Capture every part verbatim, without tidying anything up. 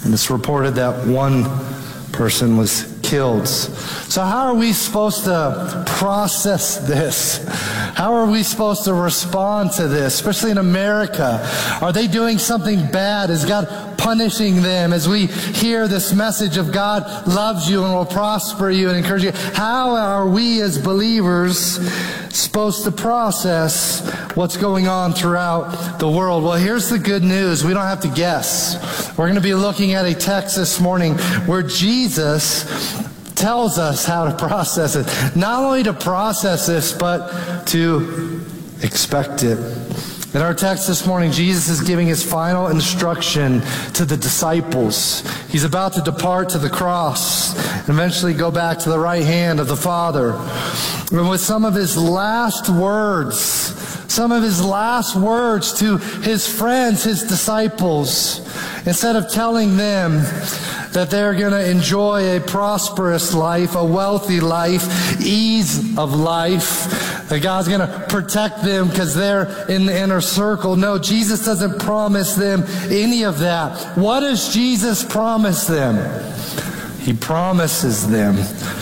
And it's reported that one person was killed. So how are we supposed to process this? How are we supposed to respond to this, especially in America? Are they doing something bad? Is God punishing them? As we hear this message of God loves you and will prosper you and encourage you, how are we as believers supposed to process what's going on throughout the world? Well, here's the good news. We don't have to guess. We're going to be looking at a text this morning where Jesus tells us how to process it. Not only to process this, but to expect it. In our text this morning, Jesus is giving his final instruction to the disciples. He's about to depart to the cross and eventually go back to the right hand of the Father. And with some of his last words, some of his last words to his friends, his disciples, instead of telling them that they're going to enjoy a prosperous life, a wealthy life, ease of life, that God's going to protect them because they're in the inner circle. No, Jesus doesn't promise them any of that. What does Jesus promise them? He promises them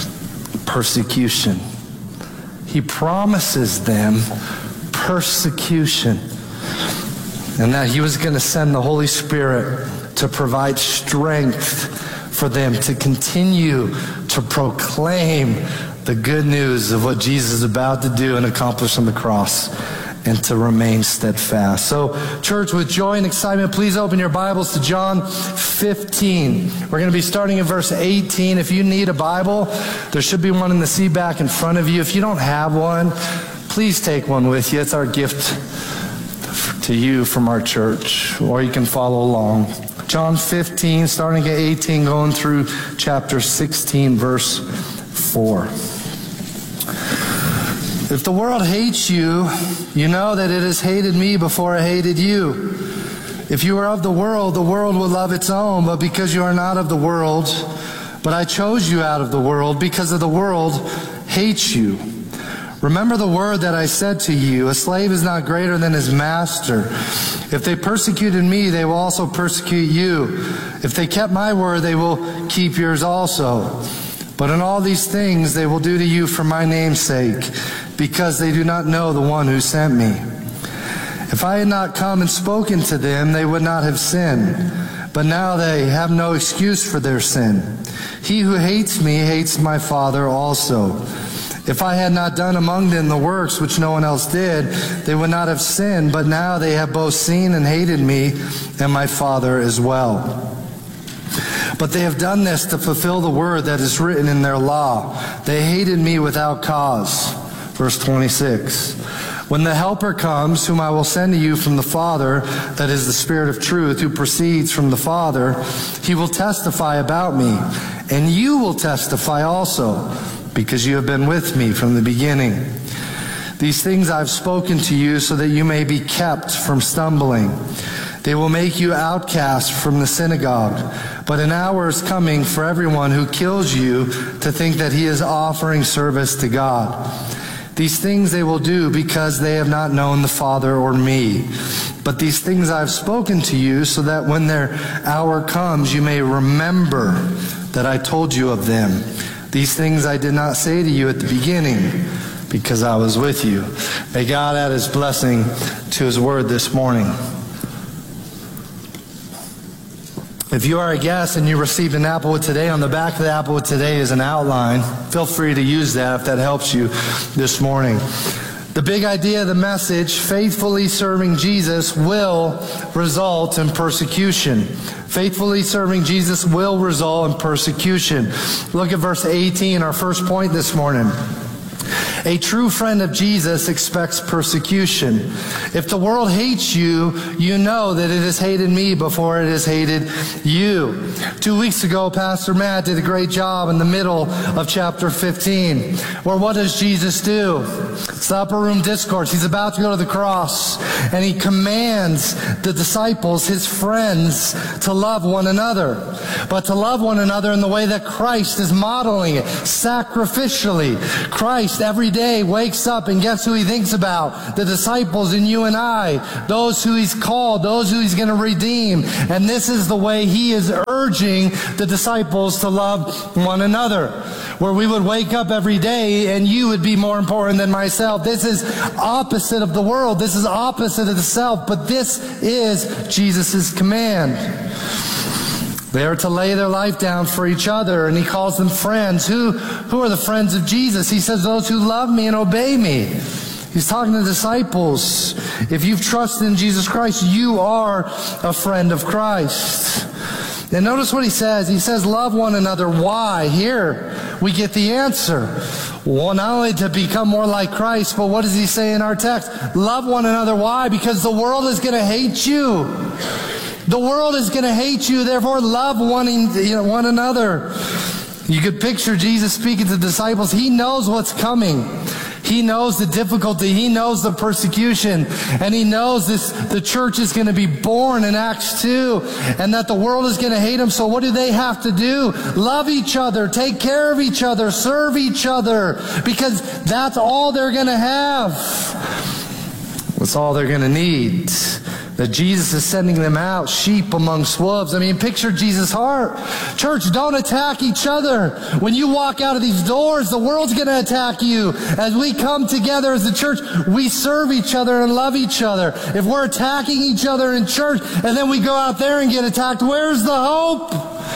persecution. He promises them persecution. And that he was going to send the Holy Spirit to provide strength for them to continue to proclaim the good news of what Jesus is about to do and accomplish on the cross, and to remain steadfast. So, church, with joy and excitement, please open your Bibles to John fifteen. We're going to be starting in verse eighteen. If you need a Bible, there should be one in the seat back in front of you. If you don't have one, please take one with you. It's our gift to you from our church, or you can follow along. John fifteen, starting at eighteen, going through chapter sixteen, verse four. If the world hates you, you know that it has hated me before it hated you. If you are of the world, the world will love its own, but because you are not of the world, but I chose you out of the world, because of the world hates you. Remember the word that I said to you, a slave is not greater than his master. If they persecuted me, they will also persecute you. If they kept my word, they will keep yours also. But in all these things they will do to you for my name's sake, because they do not know the one who sent me. If I had not come and spoken to them, they would not have sinned. But now they have no excuse for their sin. He who hates me hates my Father also. If I had not done among them the works which no one else did, they would not have sinned. But now they have both seen and hated me and my Father as well. But they have done this to fulfill the word that is written in their law. They hated me without cause. Verse twenty-six. When the Helper comes, whom I will send to you from the Father, that is the Spirit of truth, who proceeds from the Father, he will testify about me. And you will testify also, because you have been with me from the beginning. These things I've spoken to you so that you may be kept from stumbling. They will make you outcasts from the synagogue. But an hour is coming for everyone who kills you to think that he is offering service to God. These things they will do because they have not known the Father or me. But these things I have spoken to you so that when their hour comes, you may remember that I told you of them. These things I did not say to you at the beginning, because I was with you. May God add his blessing to his word this morning. If you are a guest and you received an Applewood Today, on the back of the Applewood Today is an outline. Feel free to use that if that helps you this morning. The big idea of the message, faithfully serving Jesus will result in persecution. Faithfully serving Jesus will result in persecution. Look at verse eighteen, our first point this morning. A true friend of Jesus expects persecution. If the world hates you, you know that it has hated me before it has hated you. Two weeks ago, Pastor Matt did a great job in the middle of chapter fifteen, where what does Jesus do? It's the upper room discourse. He's about to go to the cross, and he commands the disciples, his friends, to love one another. but to love one another in the way that Christ is modeling it, sacrificially. Christ every day wakes up, and guess who he thinks about? The disciples and you and I, those who he's called, those who he's going to redeem. And this is the way he is urging the disciples to love one another, where we would wake up every day and you would be more important than myself. This is opposite of the world. This is opposite of the self, but this is Jesus' command. They are to lay their life down for each other, and he calls them friends. Who, who are the friends of Jesus? He says, those who love me and obey me. He's talking to disciples. If you've trusted in Jesus Christ, you are a friend of Christ. And notice what he says. He says, love one another. Why? Here we get the answer. Well, not only to become more like Christ, but what does he say in our text? Love one another. Why? Because the world is going to hate you. The world is going to hate you. Therefore, love one, you know, one another. You could picture Jesus speaking to the disciples. He knows what's coming. He knows the difficulty. He knows the persecution. And he knows this, the church is going to be born in Acts two. And that the world is going to hate him. So what do they have to do? Love each other. Take care of each other. Serve each other. Because that's all they're going to have. That's all they're going to need. That Jesus is sending them out, sheep amongst wolves. I mean, picture Jesus' heart. Church, don't attack each other. When you walk out of these doors, the world's going to attack you. As we come together as the church, we serve each other and love each other. If we're attacking each other in church and then we go out there and get attacked, where's the hope?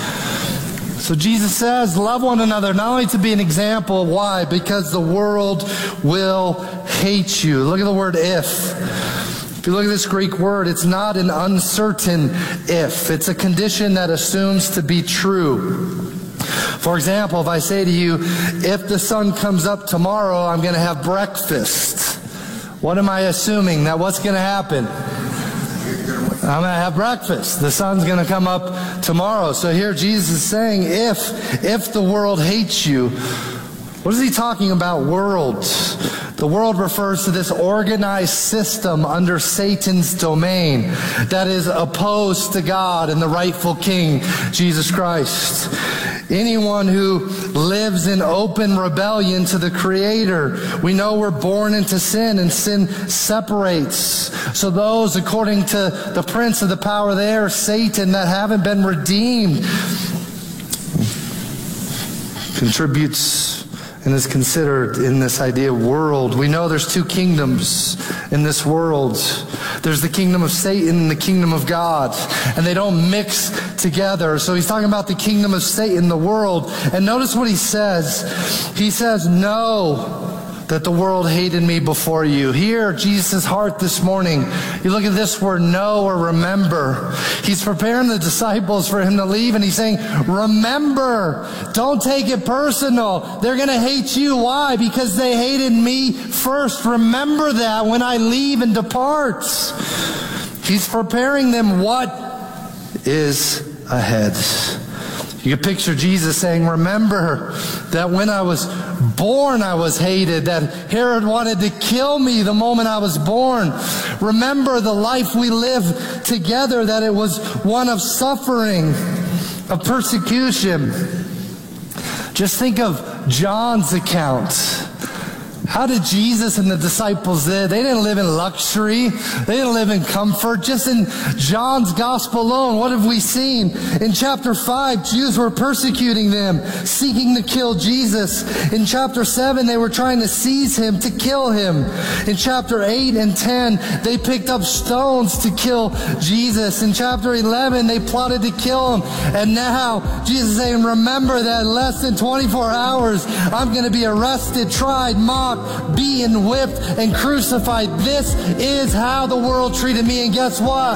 So Jesus says, love one another, not only to be an example. Why? Because the world will hate you. Look at the word if. If you look at this Greek word, it's not an uncertain if. It's a condition that assumes to be true. For example, if I say to you, if the sun comes up tomorrow, I'm going to have breakfast. What am I assuming? That what's going to happen? I'm going to have breakfast. The sun's going to come up tomorrow. So here Jesus is saying, if, if the world hates you, what is he talking about, world? The world refers to this organized system under Satan's domain that is opposed to God and the rightful King, Jesus Christ. Anyone who lives in open rebellion to the Creator, we know we're born into sin, and sin separates. So those, according to the prince of the power there, Satan, that haven't been redeemed, contributes and is considered in this idea of world. We know there's two kingdoms in this world. There's the kingdom of Satan and the kingdom of God, and they don't mix together. So he's talking about the kingdom of Satan, the world. And notice what he says. He says, know that the world hated me before you. Here, Jesus' heart this morning, you look at this word, know or remember. He's preparing the disciples for him to leave, and he's saying, remember, don't take it personal. They're going to hate you. Why? Because they hated me first. Remember that when I leave and depart. He's preparing them what is ahead. You can picture Jesus saying, remember that when I was born I was hated, that Herod wanted to kill me the moment I was born. Remember the life we live together, that it was one of suffering, of persecution. Just think of John's account. How did Jesus and the disciples live? They didn't live in luxury. They didn't live in comfort. Just in John's gospel alone, what have we seen? In chapter five, Jews were persecuting them, seeking to kill Jesus. In chapter seven, they were trying to seize him, to kill him. In chapter eight and ten, they picked up stones to kill Jesus. In chapter eleven, they plotted to kill him. And now, Jesus is saying, remember that in less than twenty-four hours, I'm going to be arrested, tried, mocked, beaten, whipped, and crucified. This is how the world treated me, and guess what?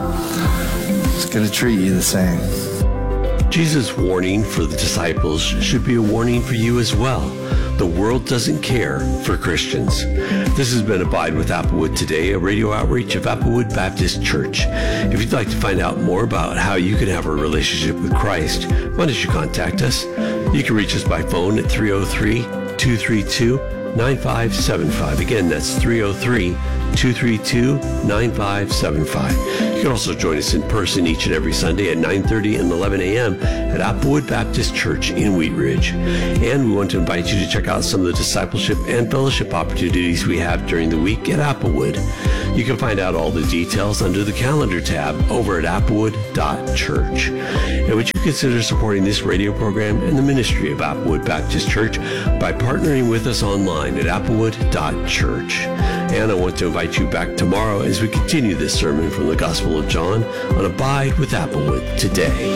It's going to treat you the same. Jesus' warning for the disciples should be a warning for you as well. The world doesn't care for Christians. This has been Abide with Applewood Today, a radio outreach of Applewood Baptist Church. If you'd like to find out more about how you can have a relationship with Christ, why don't you contact us? You can reach us by phone at three oh three, two three two, nine five seven five. Again, that's three oh three, two three two, nine five seven five. can also join us in person each and every Sunday at nine thirty and eleven a.m. at Applewood Baptist Church in Wheat Ridge. And we want to invite you to check out some of the discipleship and fellowship opportunities we have during the week at Applewood. You can find out all the details under the calendar tab over at applewood dot church. And would you consider supporting this radio program and the ministry of Applewood Baptist Church by partnering with us online at applewood dot church. And I want to invite you back tomorrow as we continue this sermon from the Gospel of John on Abide with Applewood today.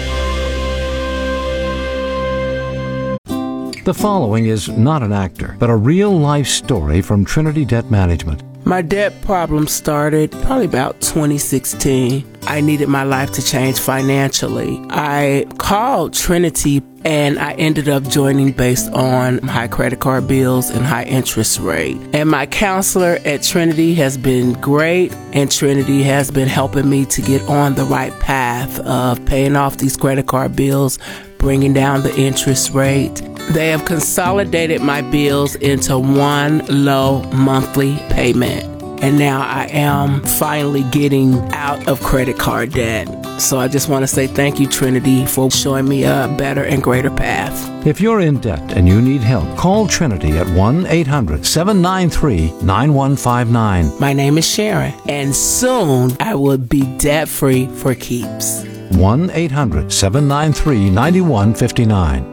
The following is not an actor, but a real-life story from Trinity Debt Management. My debt problem started probably about twenty sixteen. I needed my life to change financially. I called Trinity and I ended up joining based on high credit card bills and high interest rate. And my counselor at Trinity has been great, and Trinity has been helping me to get on the right path of paying off these credit card bills, bringing down the interest rate. They have consolidated my bills into one low monthly payment. And now I am finally getting out of credit card debt. So I just want to say thank you, Trinity, for showing me a better and greater path. If you're in debt and you need help, call Trinity at one eight hundred seven nine three nine one five nine. My name is Sharon, and soon I will be debt-free for keeps. one eight hundred seven nine three nine one five nine.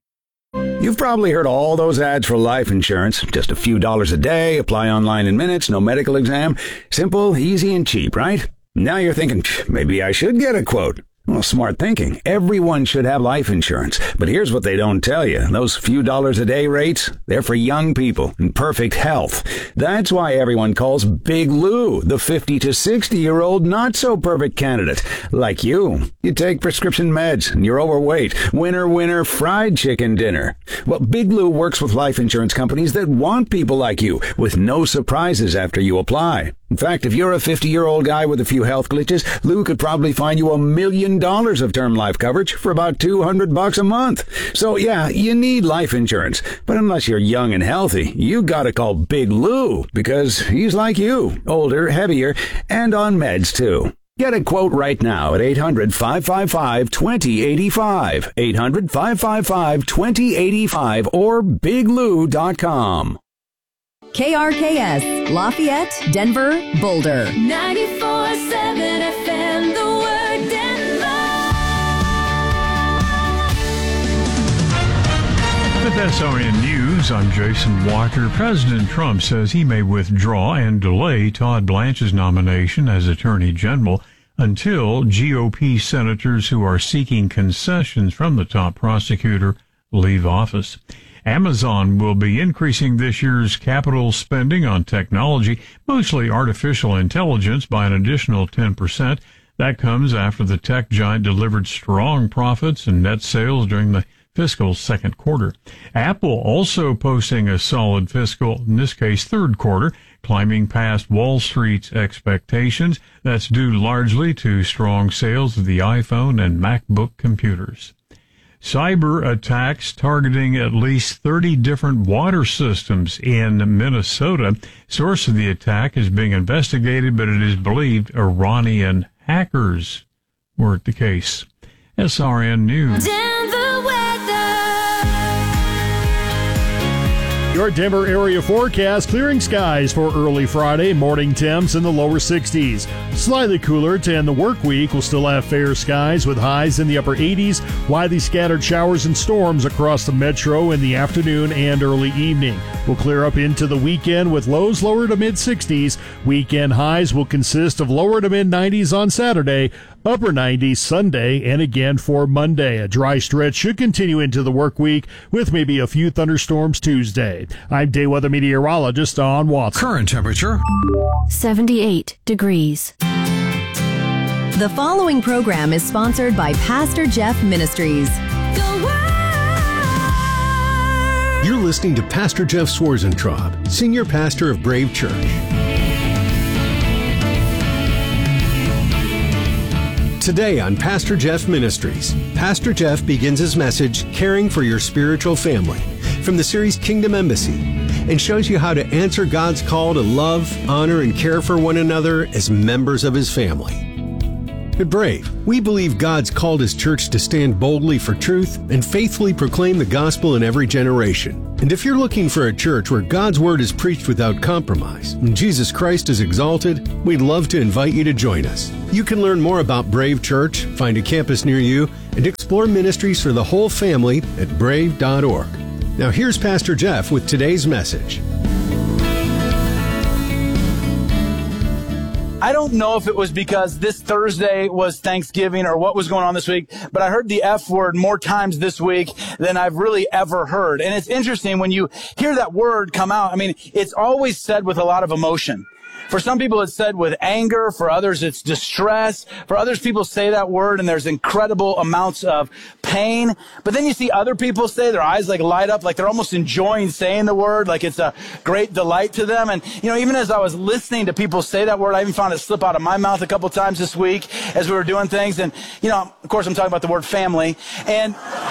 You've probably heard all those ads for life insurance. Just a few dollars a day, apply online in minutes, no medical exam. Simple, easy, and cheap, right? Now you're thinking, maybe I should get a quote. Well, smart thinking. Everyone should have life insurance. But here's what they don't tell you. Those few dollars a day rates, they're for young people in perfect health. That's why everyone calls Big Lou the fifty to sixty-year-old not-so-perfect candidate. Like you. You take prescription meds and you're overweight. Winner, winner, fried chicken dinner. Well, Big Lou works with life insurance companies that want people like you with no surprises after you apply. In fact, if you're a fifty-year-old guy with a few health glitches, Lou could probably find you a million dollars of term life coverage for about two hundred bucks a month. So yeah, you need life insurance. But unless you're young and healthy, you gotta call Big Lou, because he's like you, older, heavier, and on meds too. Get a quote right now at eight hundred five five five two zero eight five, eight hundred five five five two zero eight five, or big lou dot com. K R K S, Lafayette, Denver, Boulder. ninety-four point seven F M, the word Denver. With S R N News, I'm Jason Walker. President Trump says he may withdraw and delay Todd Blanche's nomination as Attorney General until G O P senators who are seeking concessions from the top prosecutor leave office. Amazon will be increasing this year's capital spending on technology, mostly artificial intelligence, by an additional ten percent. That comes after the tech giant delivered strong profits and net sales during the fiscal second quarter. Apple also posting a solid fiscal, in this case third quarter, climbing past Wall Street's expectations. That's due largely to strong sales of the iPhone and MacBook computers. Cyber attacks targeting at least thirty different water systems in Minnesota. Source of the attack is being investigated, but it is believed Iranian hackers were at the case. S R N News. Denver weather. Your Denver area forecast: clearing skies for early Friday, morning temps in the lower sixties. Slightly cooler to end the work week. We'll still have fair skies with highs in the upper eighties, widely scattered showers and storms across the metro in the afternoon and early evening. We'll clear up into the weekend with lows lower to mid sixties. Weekend highs will consist of lower to mid nineties on Saturday, upper nineties Sunday, and again for Monday. A dry stretch should continue into the work week with maybe a few thunderstorms Tuesday. I'm day weather meteorologist Don Watson. Current temperature seventy-eight degrees. The following program is sponsored by Pastor Jeff Ministries. The word. You're listening to Pastor Jeff Swarzentraub, Senior Pastor of Brave Church. Today on Pastor Jeff Ministries, Pastor Jeff begins his message, Caring for Your Spiritual Family, from the series Kingdom Embassy, and shows you how to answer God's call to love, honor, and care for one another as members of His family. At Brave, we believe God's called His church to stand boldly for truth and faithfully proclaim the gospel in every generation. And if you're looking for a church where God's word is preached without compromise and Jesus Christ is exalted, we'd love to invite you to join us. You can learn more about Brave Church, find a campus near you, and explore ministries for the whole family at brave dot org. Now here's Pastor Jeff with today's message. I don't know if it was because this Thursday was Thanksgiving or what was going on this week, but I heard the F word more times this week than I've really ever heard. And it's interesting when you hear that word come out. I mean, it's always said with a lot of emotion. For some people, it's said with anger. For others, it's distress. For others, people say that word and there's incredible amounts of pain. But then you see other people say their eyes like light up, like they're almost enjoying saying the word, like it's a great delight to them. And, you know, even as I was listening to people say that word, I even found it slip out of my mouth a couple times this week as we were doing things. And, you know, of course, I'm talking about the word family. And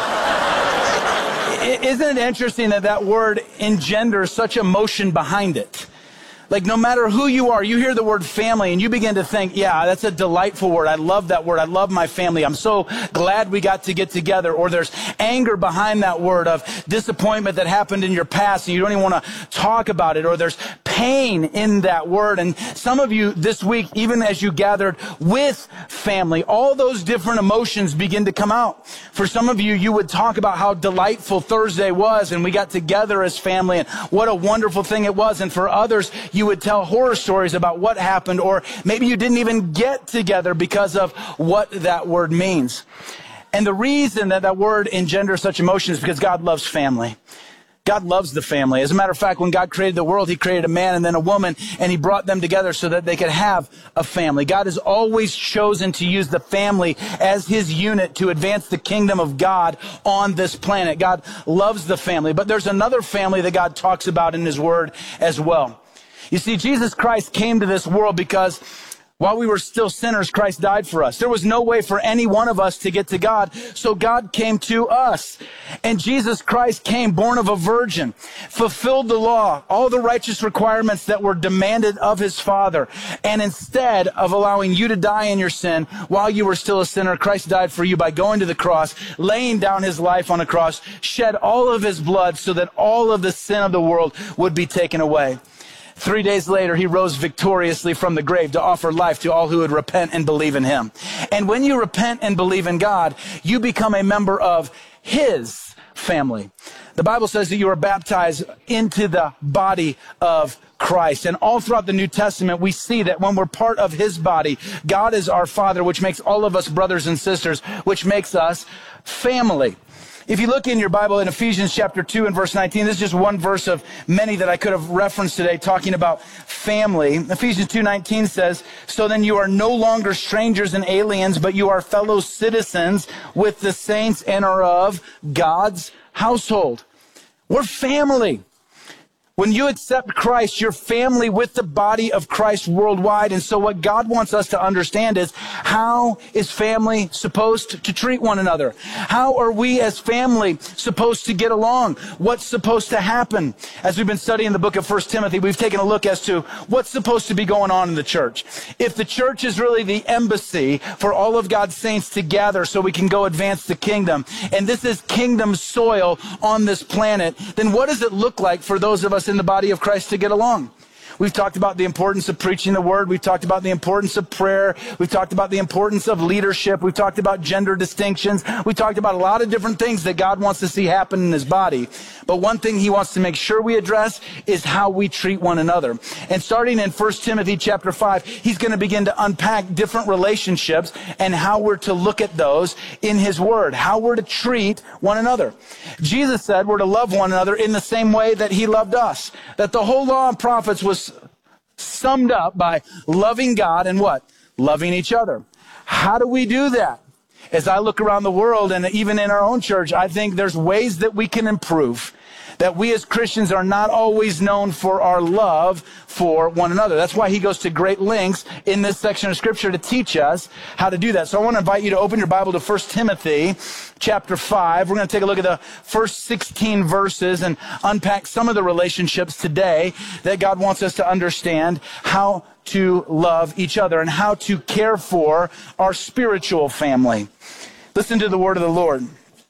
isn't it interesting that that word engenders such emotion behind it? Like, no matter who you are, you hear the word family and you begin to think, yeah, that's a delightful word. I love that word. I love my family. I'm so glad we got to get together. Or there's anger behind that word of disappointment that happened in your past and you don't even want to talk about it. Or there's pain in that word. And some of you this week, even as you gathered with family, all those different emotions begin to come out. For some of you, you would talk about how delightful Thursday was and we got together as family and what a wonderful thing it was. And for others, you would tell horror stories about what happened, or maybe you didn't even get together because of what that word means. And the reason that that word engenders such emotion is because God loves family. God loves the family. As a matter of fact, when God created the world, He created a man and then a woman, and He brought them together so that they could have a family. God has always chosen to use the family as His unit to advance the kingdom of God on this planet. God loves the family, but there's another family that God talks about in His word as well. You see, Jesus Christ came to this world because while we were still sinners, Christ died for us. There was no way for any one of us to get to God, so God came to us. And Jesus Christ came born of a virgin, fulfilled the law, all the righteous requirements that were demanded of His Father. And instead of allowing you to die in your sin while you were still a sinner, Christ died for you by going to the cross, laying down His life on a cross, shed all of His blood so that all of the sin of the world would be taken away. Three days later, He rose victoriously from the grave to offer life to all who would repent and believe in Him. And when you repent and believe in God, you become a member of His family. The Bible says that you are baptized into the body of Christ. And all throughout the New Testament, we see that when we're part of His body, God is our Father, which makes all of us brothers and sisters, which makes us family. If you look in your Bible in Ephesians chapter two and verse nineteen, this is just one verse of many that I could have referenced today talking about family. Ephesians two nineteen says, "So then you are no longer strangers and aliens, but you are fellow citizens with the saints and are of God's household." We're family. When you accept Christ, you're family with the body of Christ worldwide. And so what God wants us to understand is, how is family supposed to treat one another? How are we as family supposed to get along? What's supposed to happen? As we've been studying the book of First Timothy, we've taken a look as to what's supposed to be going on in the church. If the church is really the embassy for all of God's saints to gather so we can go advance the kingdom, and this is kingdom soil on this planet, then what does it look like for those of us in the body of Christ to get along? We've talked about the importance of preaching the word. We've talked about the importance of prayer. We've talked about the importance of leadership. We've talked about gender distinctions. We talked about a lot of different things that God wants to see happen in His body. But one thing He wants to make sure we address is how we treat one another. And starting in First Timothy chapter five, He's going to begin to unpack different relationships and how we're to look at those in His word, how we're to treat one another. Jesus said we're to love one another in the same way that He loved us, that the whole law and prophets was summed up by loving God and what? Loving each other. How do we do that? As I look around the world and even in our own church, I think there's ways that we can improve. that we as Christians are not always known for our love for one another. That's why he goes to great lengths in this section of Scripture to teach us how to do that. So I want to invite you to open your Bible to First Timothy chapter five. We're going to take a look at the first sixteen verses and unpack some of the relationships today that God wants us to understand how to love each other and how to care for our spiritual family. Listen to the word of the Lord.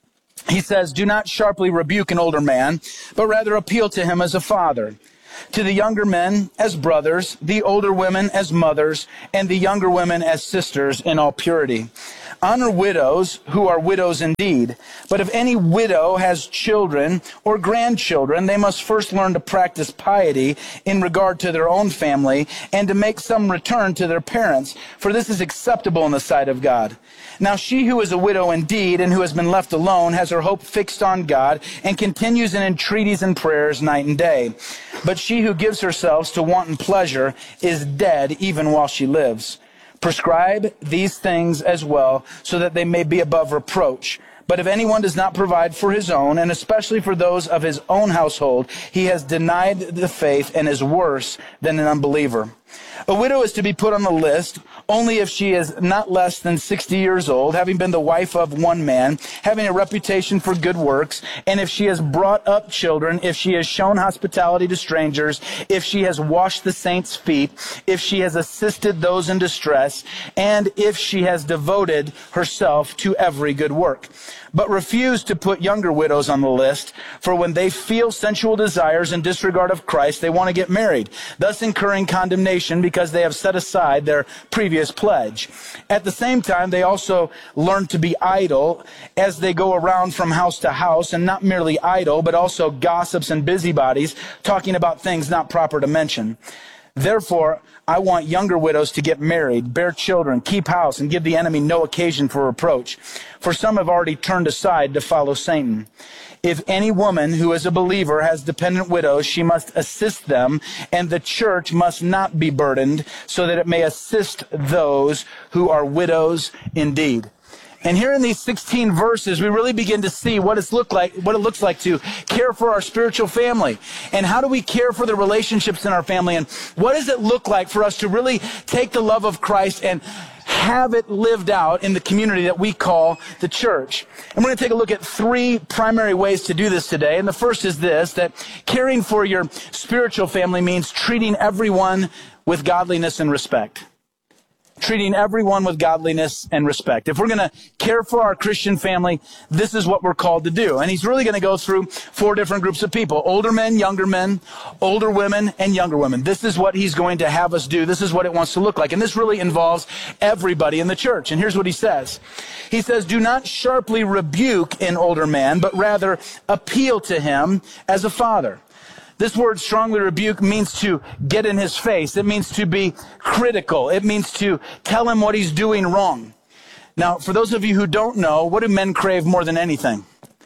He says, "Do not sharply rebuke an older man, but rather appeal to him as a father. To the younger men as brothers, the older women as mothers, and the younger women as sisters in all purity. Honor widows who are widows indeed. But if any widow has children or grandchildren, they must first learn to practice piety in regard to their own family and to make some return to their parents, for this is acceptable in the sight of God. Now she who is a widow indeed and who has been left alone has her hope fixed on God and continues in entreaties and prayers night and day. But she who gives herself to wanton pleasure is dead even while she lives. Prescribe these things as well, so that they may be above reproach. But if anyone does not provide for his own, and especially for those of his own household, he has denied the faith and is worse than an unbeliever. A widow is to be put on the list only if she is not less than sixty years old, having been the wife of one man, having a reputation for good works, and if she has brought up children, if she has shown hospitality to strangers, if she has washed the saints' feet, if she has assisted those in distress, and if she has devoted herself to every good work. But refuse to put younger widows on the list, for when they feel sensual desires in disregard of Christ, they want to get married, thus incurring condemnation because they have set aside their previous pledge. At the same time, they also learn to be idle as they go around from house to house, and not merely idle, but also gossips and busybodies, talking about things not proper to mention. Therefore, I want younger widows to get married, bear children, keep house, and give the enemy no occasion for reproach. For some have already turned aside to follow Satan. If any woman who is a believer has dependent widows, she must assist them, and the church must not be burdened, so that it may assist those who are widows indeed." And here in these sixteen verses, we really begin to see what it's look like, what it looks like to care for our spiritual family. And how do we care for the relationships in our family? And what does it look like for us to really take the love of Christ and have it lived out in the community that we call the church? And we're going to take a look at three primary ways to do this today. And the first is this, that caring for your spiritual family means treating everyone with godliness and respect. Treating everyone with godliness and respect. If we're going to care for our Christian family, this is what we're called to do. And he's really going to go through four different groups of people: older men, younger men, older women, and younger women. This is what he's going to have us do. This is what it wants to look like. And this really involves everybody in the church. And here's what he says. He says, "Do not sharply rebuke an older man, but rather appeal to him as a father." This word, strongly rebuke, means to get in his face. It means to be critical. It means to tell him what he's doing wrong. Now, for those of you who don't know, what do men crave more than anything?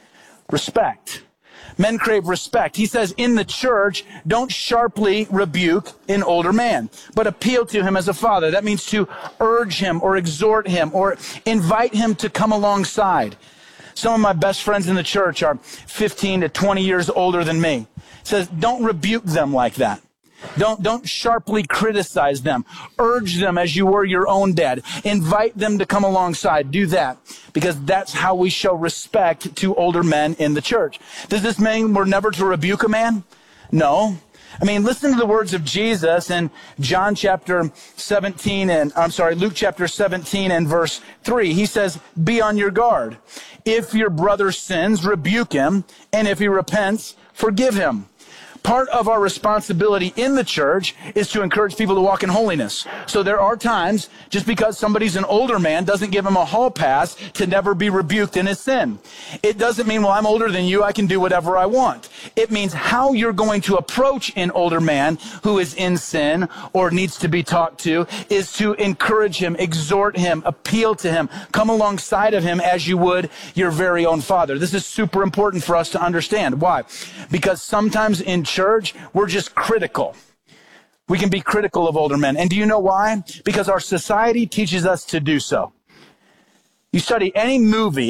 Respect. Men crave respect. He says in the church, don't sharply rebuke an older man, but appeal to him as a father. That means to urge him or exhort him or invite him to come alongside. Some of my best friends in the church are fifteen to twenty years older than me. It says, don't rebuke them like that. Don't, don't sharply criticize them. Urge them as you were your own dad. Invite them to come alongside. Do that, because that's how we show respect to older men in the church. Does this mean we're never to rebuke a man? No. I mean, listen to the words of Jesus in John chapter seventeen and, I'm sorry, Luke chapter seventeen and verse three. He says, be on your guard. If your brother sins, rebuke him, and if he repents, forgive him. Part of our responsibility in the church is to encourage people to walk in holiness. So there are times, just because somebody's an older man doesn't give him a hall pass to never be rebuked in his sin. It doesn't mean, well, I'm older than you, I can do whatever I want. It means how you're going to approach an older man who is in sin or needs to be talked to is to encourage him, exhort him, appeal to him, come alongside of him as you would your very own father. This is super important for us to understand. Why? Because sometimes in church, we're just critical. We can be critical of older men. And do you know why? Because our society teaches us to do so. You study any movie, any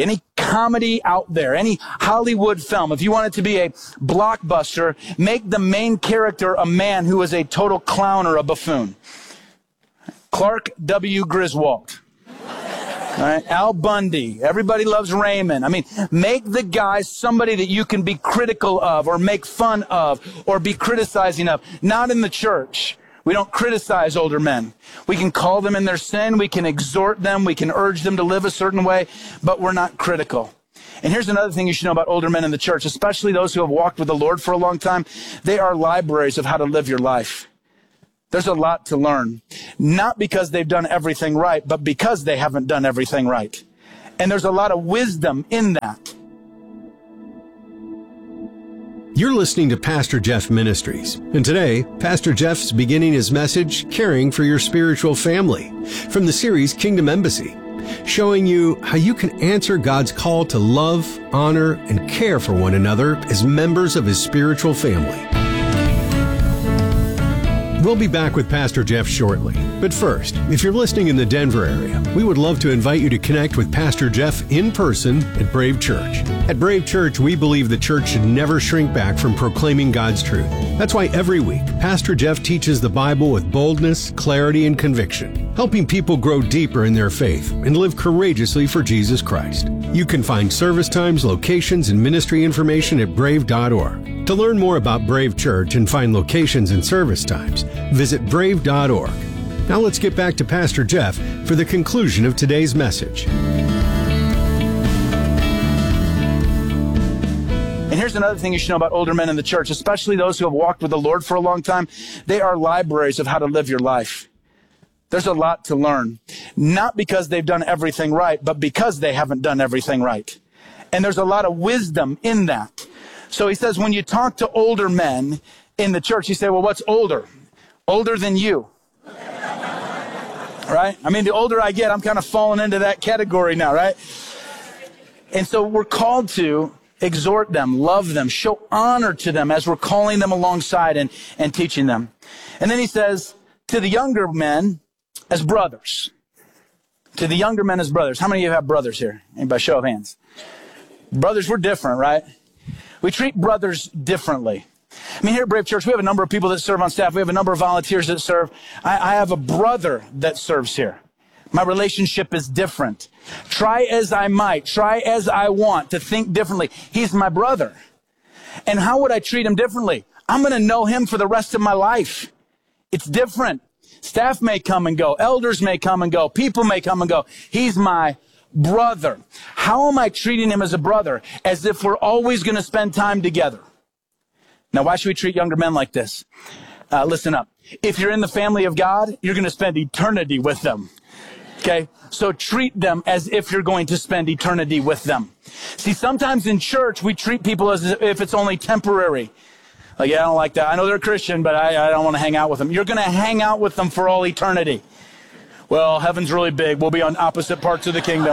comedy out there, any Hollywood film, if you want it to be a blockbuster, make the main character a man who is a total clown or a buffoon. Clark W. Griswold. All right, Al Bundy. Everybody loves Raymond. I mean, make the guy somebody that you can be critical of or make fun of or be criticizing of. Not in the church. We don't criticize older men. We can call them in their sin. We can exhort them. We can urge them to live a certain way, but we're not critical. And here's another thing you should know about older men in the church, especially those who have walked with the Lord for a long time. They are libraries of how to live your life. There's a lot to learn, not because they've done everything right, but because they haven't done everything right. And there's a lot of wisdom in that. You're listening to Pastor Jeff Ministries, and today, Pastor Jeff's beginning his message, Caring for Your Spiritual Family, from the series Kingdom Embassy, showing you how you can answer God's call to love, honor, and care for one another as members of His spiritual family. We'll be back with Pastor Jeff shortly. But first, if you're listening in the Denver area, we would love to invite you to connect with Pastor Jeff in person at Brave Church. At Brave Church, we believe the church should never shrink back from proclaiming God's truth. That's why every week, Pastor Jeff teaches the Bible with boldness, clarity, and conviction, helping people grow deeper in their faith and live courageously for Jesus Christ. You can find service times, locations, and ministry information at brave dot org. To learn more about Brave Church and find locations and service times, visit brave dot org. Now let's get back to Pastor Jeff for the conclusion of today's message. And here's another thing you should know about older men in the church, especially those who have walked with the Lord for a long time. They are libraries of how to live your life. There's a lot to learn, not because they've done everything right, but because they haven't done everything right. And there's a lot of wisdom in that. So he says, when you talk to older men in the church, you say, well, what's older? Older than you. Right? I mean, the older I get, I'm kind of falling into that category now, right? And so we're called to exhort them, love them, show honor to them as we're calling them alongside and, and teaching them. And then he says, to the younger men as brothers. To the younger men as brothers. How many of you have brothers here? Anybody, show of hands. Brothers, we're different, right? We treat brothers differently. I mean, here at Brave Church, we have a number of people that serve on staff. We have a number of volunteers that serve. I, I have a brother that serves here. My relationship is different. Try as I might, try as I want to think differently. He's my brother. And how would I treat him differently? I'm going to know him for the rest of my life. It's different. Staff may come and go. Elders may come and go. People may come and go. He's my brother. How am I treating him as a brother? As if we're always going to spend time together. Now, why should we treat younger men like this? Uh, listen up. If you're in the family of God, you're going to spend eternity with them. Okay? So treat them as if you're going to spend eternity with them. See, sometimes in church, we treat people as if it's only temporary. Like, yeah, I don't like that. I know they're a Christian, but I, I don't want to hang out with them. You're going to hang out with them for all eternity. Well, heaven's really big. We'll be on opposite parts of the kingdom.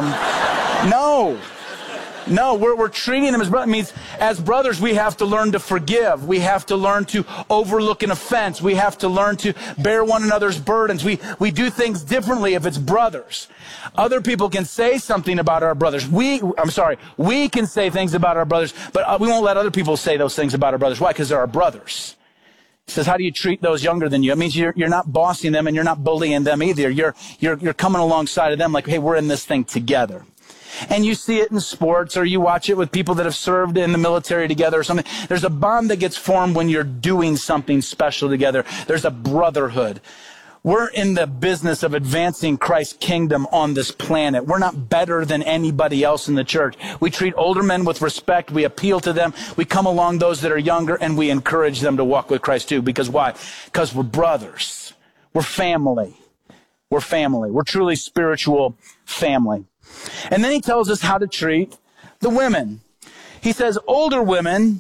No. No, we're, we're treating them as brothers. It means as brothers, we have to learn to forgive. We have to learn to overlook an offense. We have to learn to bear one another's burdens. We, we do things differently if it's brothers. Other people can say something about our brothers. We, I'm sorry, we can say things about our brothers, but we won't let other people say those things about our brothers. Why? Because they're our brothers. He says, how do you treat those younger than you? It means you're, you're not bossing them and you're not bullying them either. You're, you're, you're coming alongside of them like, hey, we're in this thing together. And you see it in sports, or you watch it with people that have served in the military together or something. There's a bond that gets formed when you're doing something special together. There's a brotherhood. We're in the business of advancing Christ's kingdom on this planet. We're not better than anybody else in the church. We treat older men with respect. We appeal to them. We come along those that are younger, and we encourage them to walk with Christ too. Because why? Because we're brothers. We're family. We're family. We're truly spiritual family. And then he tells us how to treat the women. He says older women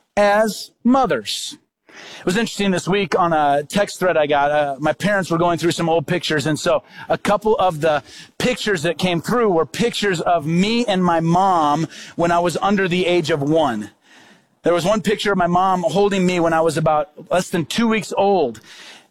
as mothers. It was interesting this week on a text thread I got. Uh, my parents were going through some old pictures, and so a couple of the pictures that came through were pictures of me and my mom when I was under the age of one. There was one picture of my mom holding me when I was about less than two weeks old.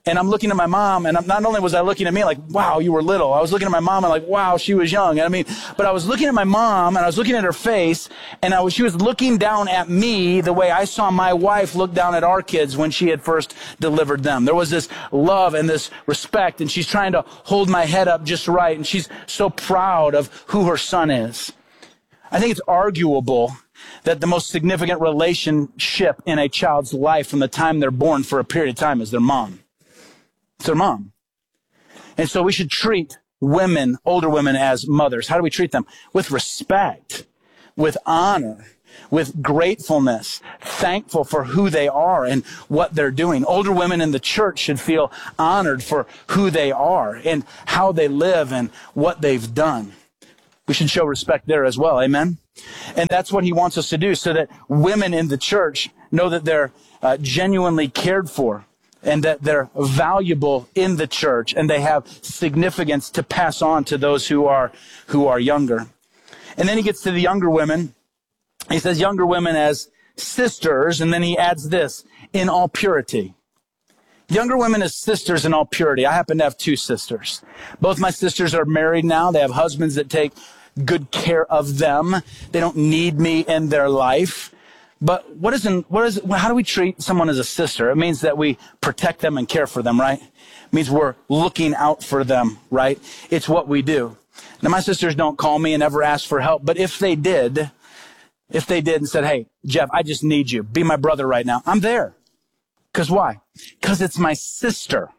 And I'm looking at my mom, and I'm, not only was I looking at me like, wow, you were little. I was looking at my mom and like, wow, she was young. I mean, but I was looking at my mom, and I was looking at her face, and I was, she was looking down at me the way I saw my wife look down at our kids when she had first delivered them. There was this love and this respect, and she's trying to hold my head up just right, and she's so proud of who her son is. I think it's arguable that the most significant relationship in a child's life from the time they're born for a period of time is their mom. It's their mom. And so we should treat women, older women, as mothers. How do we treat them? With respect, with honor, with gratefulness, thankful for who they are and what they're doing. Older women in the church should feel honored for who they are and how they live and what they've done. We should show respect there as well. Amen? And that's what he wants us to do, so that women in the church know that they're uh, genuinely cared for, and that they're valuable in the church, and they have significance to pass on to those who are who are younger. And then he gets to the younger women. He says younger women as sisters, and then he adds this, in all purity. Younger women as sisters in all purity. I happen to have two sisters. Both my sisters are married now. They have husbands that take good care of them. They don't need me in their life. But what is, in, what is, how do we treat someone as a sister? It means that we protect them and care for them, right? It means we're looking out for them, right? It's what we do. Now, my sisters don't call me and ever ask for help, but if they did, if they did and said, hey, Jeff, I just need you. Be my brother right now. I'm there. Because why? Because it's my sister.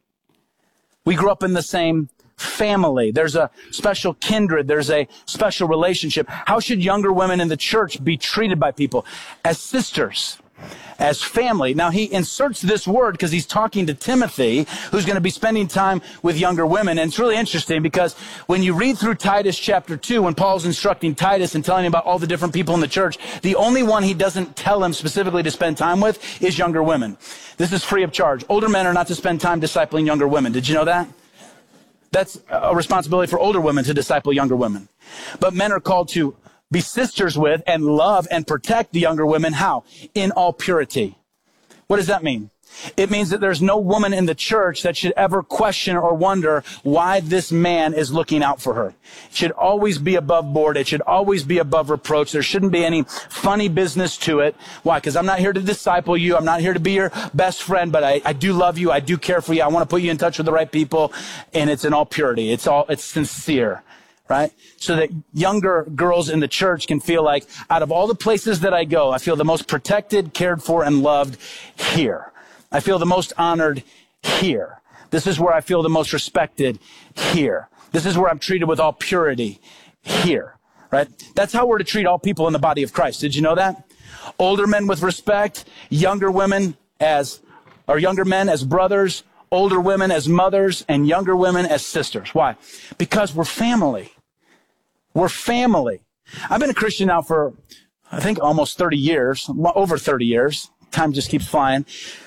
We grew up in the same family. There's a special kindred. There's a special relationship. How should younger women in the church be treated by people? As sisters, as family. Now, he inserts this word because he's talking to Timothy, who's going to be spending time with younger women. And it's really interesting because when you read through Titus chapter two, when Paul's instructing Titus and telling him about all the different people in the church, the only one he doesn't tell him specifically to spend time with is younger women. This is free of charge. Older men are not to spend time discipling younger women. Did you know that? That's a responsibility for older women to disciple younger women. But men are called to be sisters with and love and protect the younger women. How? In all purity. What does that mean? It means that there's no woman in the church that should ever question or wonder why this man is looking out for her. It should always be above board. It should always be above reproach. There shouldn't be any funny business to it. Why? Because I'm not here to disciple you. I'm not here to be your best friend, but I, I do love you. I do care for you. I want to put you in touch with the right people. And it's in all purity. It's all, it's sincere. Right? So that younger girls in the church can feel like, out of all the places that I go, I feel the most protected, cared for, and loved here. I feel the most honored here. This is where I feel the most respected here. This is where I'm treated with all purity here. Right? That's how we're to treat all people in the body of Christ. Did you know that? Older men with respect, younger women as, or younger men as brothers, older women as mothers, and younger women as sisters. Why? Because we're family. We're family. I've been a Christian now for, I think, almost thirty years, over thirty years. Time just keeps flying.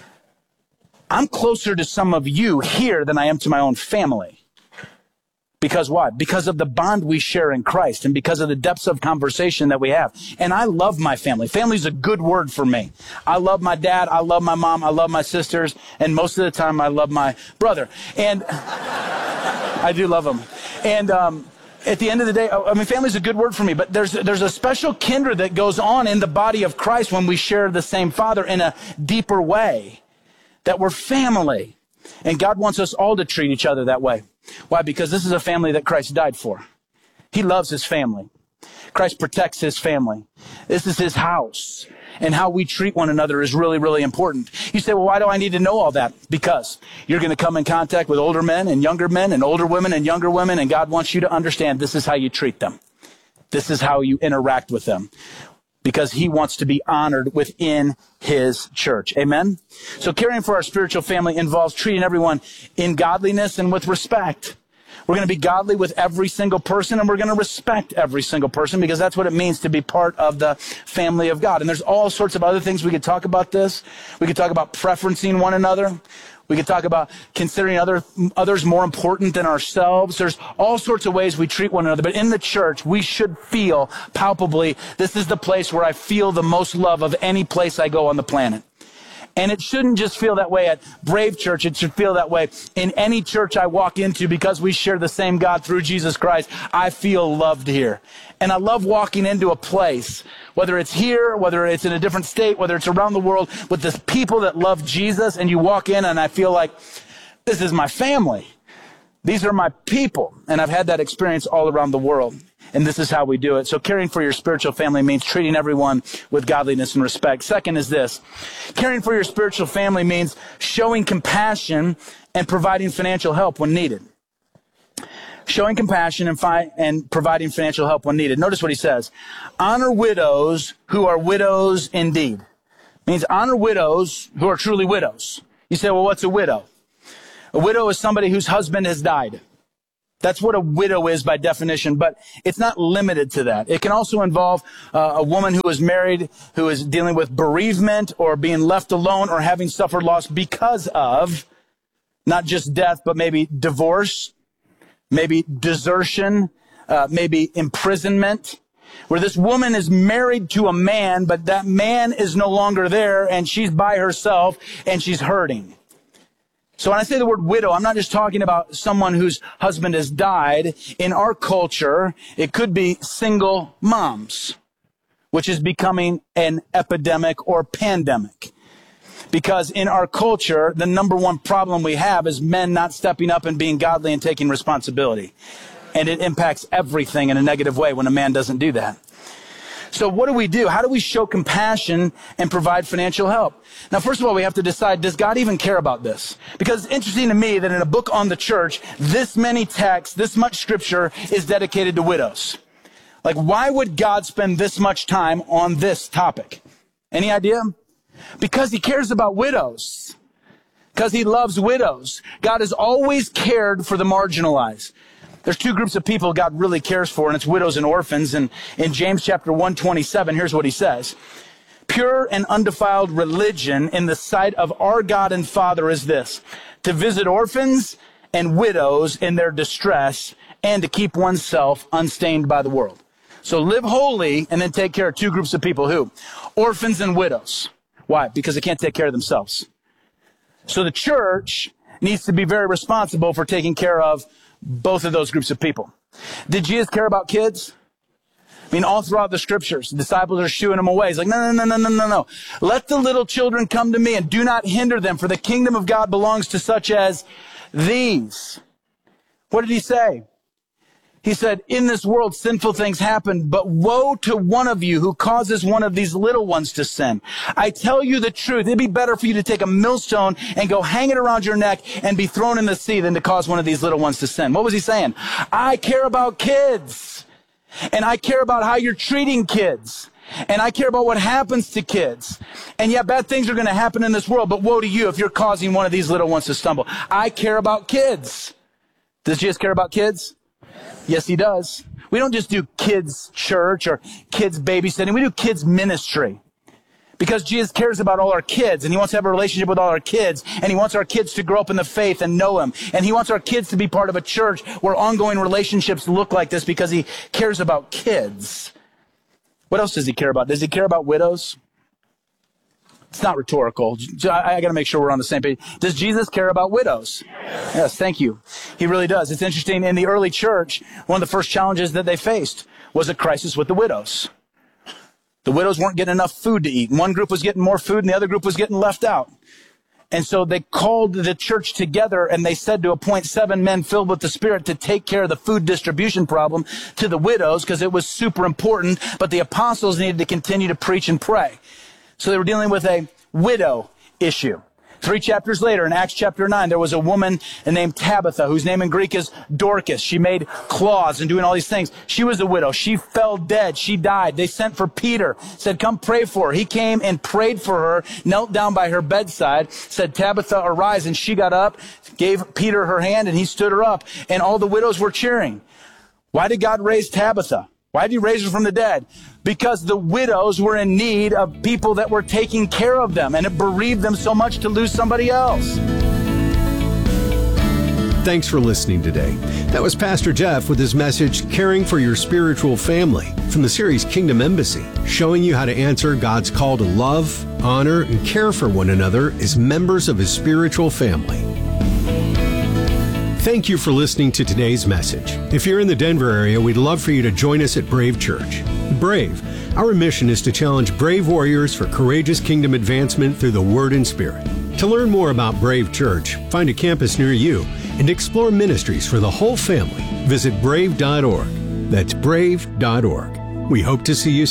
I'm closer to some of you here than I am to my own family. Because why? Because of the bond we share in Christ and because of the depths of conversation that we have. And I love my family. Family's a good word for me. I love my dad. I love my mom. I love my sisters. And most of the time, I love my brother. And I do love them. And, um, at the end of the day, I mean, family's a good word for me, but there's, there's a special kindred that goes on in the body of Christ when we share the same Father in a deeper way, that we're family. And God wants us all to treat each other that way. Why? Because this is a family that Christ died for. He loves his family. Christ protects his family. This is his house. And how we treat one another is really, really important. You say, well, why do I need to know all that? Because you're going to come in contact with older men and younger men and older women and younger women, and God wants you to understand this is how you treat them. This is how you interact with them. Because he wants to be honored within his church. Amen? So caring for our spiritual family involves treating everyone in godliness and with respect. We're going to be godly with every single person, and we're going to respect every single person, because that's what it means to be part of the family of God. And there's all sorts of other things we could talk about this. We could talk about preferencing one another. We could talk about considering other, others more important than ourselves. There's all sorts of ways we treat one another. But in the church, we should feel palpably, this is the place where I feel the most love of any place I go on the planet. And it shouldn't just feel that way at Brave Church. It should feel that way in any church I walk into, because we share the same God through Jesus Christ. I feel loved here. And I love walking into a place, whether it's here, whether it's in a different state, whether it's around the world, with the people that love Jesus, and you walk in and I feel like, this is my family. These are my people. And I've had that experience all around the world. And this is how we do it. So caring for your spiritual family means treating everyone with godliness and respect. Second is this. Caring for your spiritual family means showing compassion and providing financial help when needed. Showing compassion and, fi- and providing financial help when needed. Notice what he says. Honor widows who are widows indeed. It means honor widows who are truly widows. You say, well, what's a widow? A widow is somebody whose husband has died. That's what a widow is by definition, but it's not limited to that. It can also involve uh, a woman who is married, who is dealing with bereavement or being left alone or having suffered loss because of not just death, but maybe divorce, maybe desertion, uh, maybe imprisonment, where this woman is married to a man, but that man is no longer there and she's by herself and she's hurting. So when I say the word widow, I'm not just talking about someone whose husband has died. In our culture, it could be single moms, which is becoming an epidemic or pandemic. Because in our culture, the number one problem we have is men not stepping up and being godly and taking responsibility. And it impacts everything in a negative way when a man doesn't do that. So what do we do? How do we show compassion and provide financial help? Now, first of all, we have to decide, does God even care about this? Because it's interesting to me that in a book on the church, this many texts, this much scripture is dedicated to widows. Like, why would God spend this much time on this topic? Any idea? Because he cares about widows. Because he loves widows. God has always cared for the marginalized. There's two groups of people God really cares for, and it's widows and orphans. And in James chapter one twenty-seven, here's what he says. Pure and undefiled religion in the sight of our God and Father is this, to visit orphans and widows in their distress and to keep oneself unstained by the world. So live holy and then take care of two groups of people. Who? Orphans and widows. Why? Because they can't take care of themselves. So the church needs to be very responsible for taking care of both of those groups of people. Did Jesus care about kids? I mean, all throughout the scriptures, the disciples are shooing them away. He's like, no, no, no, no, no, no, no. Let the little children come to me and do not hinder them, for the kingdom of God belongs to such as these. What did he say? He said, in this world, sinful things happen, but woe to one of you who causes one of these little ones to sin. I tell you the truth. It'd be better for you to take a millstone and go hang it around your neck and be thrown in the sea than to cause one of these little ones to sin. What was he saying? I care about kids. And I care about how you're treating kids. And I care about what happens to kids. And yeah, bad things are going to happen in this world, but woe to you if you're causing one of these little ones to stumble. I care about kids. Does Jesus care about kids? Yes, he does. We don't just do kids church or kids babysitting. We do kids ministry. Because Jesus cares about all our kids, and he wants to have a relationship with all our kids, and he wants our kids to grow up in the faith and know him. And he wants our kids to be part of a church where ongoing relationships look like this because he cares about kids. What else does he care about? Does he care about widows? It's not rhetorical. I, I got to make sure we're on the same page. Does Jesus care about widows? Yes. Yes, thank you. He really does. It's interesting. In the early church, one of the first challenges that they faced was a crisis with the widows. The widows weren't getting enough food to eat. One group was getting more food and the other group was getting left out. And so they called the church together and they said to appoint seven men filled with the Spirit to take care of the food distribution problem to the widows because it was super important. But the apostles needed to continue to preach and pray. So they were dealing with a widow issue. Three chapters later, in Acts chapter nine, there was a woman named Tabitha, whose name in Greek is Dorcas. She made cloths and doing all these things. She was a widow. She fell dead. She died. They sent for Peter, said, come pray for her. He came and prayed for her, knelt down by her bedside, said, Tabitha, arise. And she got up, gave Peter her hand, and he stood her up. And all the widows were cheering. Why did God raise Tabitha? Why did he raise her from the dead? Because the widows were in need of people that were taking care of them, and it bereaved them so much to lose somebody else. Thanks for listening today. That was Pastor Jeff with his message, Caring for Your Spiritual Family, from the series Kingdom Embassy, showing you how to answer God's call to love, honor, and care for one another as members of His spiritual family. Thank you for listening to today's message. If you're in the Denver area, we'd love for you to join us at Brave Church. Brave, our mission is to challenge brave warriors for courageous kingdom advancement through the Word and Spirit. To learn more about Brave Church, find a campus near you, and explore ministries for the whole family, visit brave dot org. That's brave dot org. We hope to see you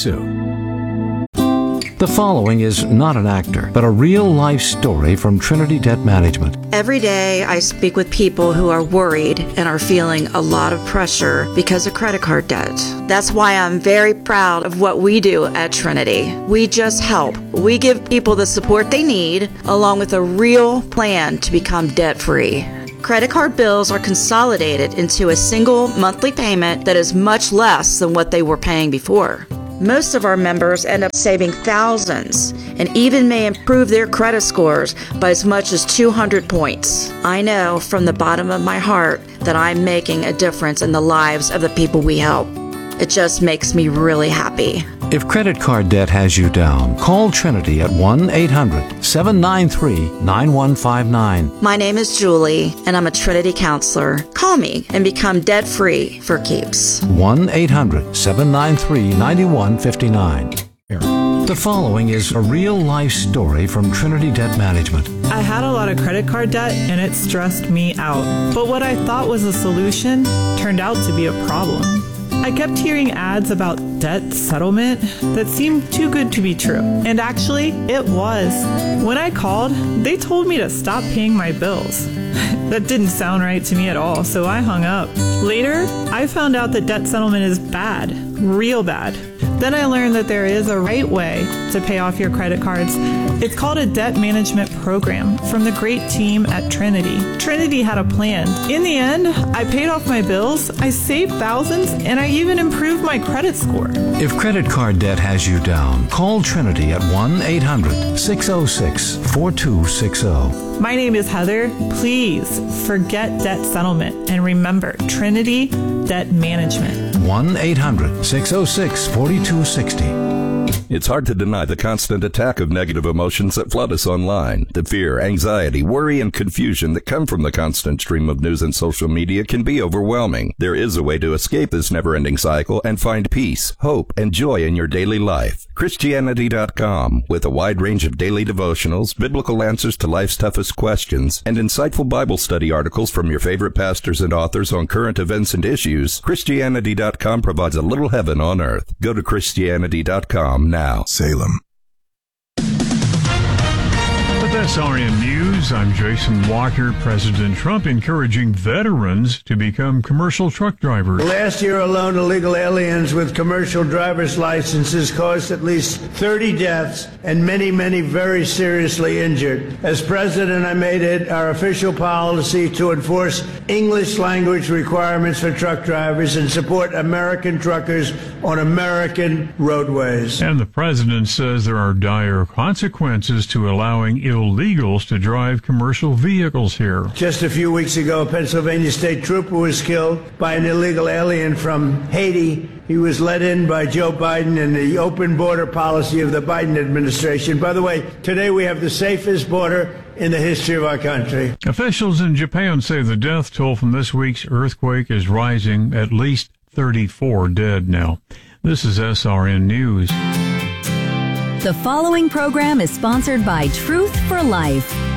soon. The following is not an actor, but a real-life story from Trinity Debt Management. Every day I speak with people who are worried and are feeling a lot of pressure because of credit card debt. That's why I'm very proud of what we do at Trinity. We just help. We give people the support they need, along with a real plan to become debt-free. Credit card bills are consolidated into a single monthly payment that is much less than what they were paying before. Most of our members end up saving thousands and even may improve their credit scores by as much as two hundred points. I know from the bottom of my heart that I'm making a difference in the lives of the people we help. It just makes me really happy. If credit card debt has you down, call Trinity at one eight hundred seven nine three nine one five nine. My name is Julie, and I'm a Trinity counselor. Call me and become debt-free for keeps. one eight hundred seven nine three nine one five nine. The following is a real-life story from Trinity Debt Management. I had a lot of credit card debt, and it stressed me out. But what I thought was a solution turned out to be a problem. I kept hearing ads about debt settlement that seemed too good to be true. And actually, it was. When I called, they told me to stop paying my bills. That didn't sound right to me at all, so I hung up. Later, I found out that debt settlement is bad, real bad. Then I learned that there is a right way to pay off your credit cards. It's called a debt management program from the great team at Trinity. Trinity had a plan. In the end, I paid off my bills, I saved thousands, and I even improved my credit score. If credit card debt has you down, call Trinity at one eight hundred six oh six four two six oh. My name is Heather. Please forget debt settlement and remember Trinity Debt Management. one eight hundred six oh six four two six oh. It's hard to deny the constant attack of negative emotions that flood us online. The fear, anxiety, worry, and confusion that come from the constant stream of news and social media can be overwhelming. There is a way to escape this never-ending cycle and find peace, hope, and joy in your daily life. Christianity dot com, with a wide range of daily devotionals, biblical answers to life's toughest questions, and insightful Bible study articles from your favorite pastors and authors on current events and issues, Christianity dot com provides a little heaven on earth. Go to Christianity dot com now. Salem. With S R N News, I'm Jason Walker. President Trump encouraging veterans to become commercial truck drivers. Last year alone, illegal aliens with commercial driver's licenses caused at least thirty deaths and many, many very seriously injured. As president, I made it our official policy to enforce English language requirements for truck drivers and support American truckers on American roadways. And the president says there are dire consequences to allowing illegals to drive commercial vehicles here. Just a few weeks ago, a Pennsylvania state trooper was killed by an illegal alien from Haiti. He was let in by Joe Biden and the open border policy of the Biden administration. By the way, today we have the safest border in the history of our country. Officials in Japan say the death toll from this week's earthquake is rising, at least thirty-four dead now. This is S R N News. The following program is sponsored by Truth for Life.